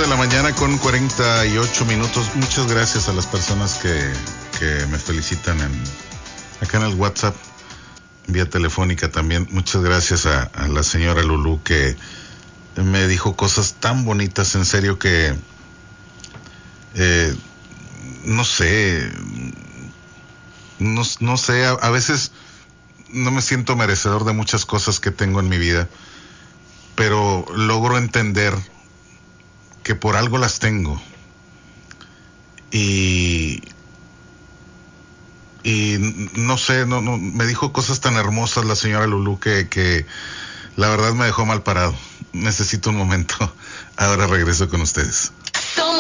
de la mañana con 48 minutos. Muchas gracias a las personas que me felicitan acá en el WhatsApp, vía telefónica también. Muchas gracias a la señora Lulú, que me dijo cosas tan bonitas, en serio, que no sé, a veces no me siento merecedor de muchas cosas que tengo en mi vida, pero logro entender que por algo las tengo. Y no sé, no, me dijo cosas tan hermosas la señora Lulú que la verdad me dejó mal parado. Necesito un momento. Ahora regreso con ustedes.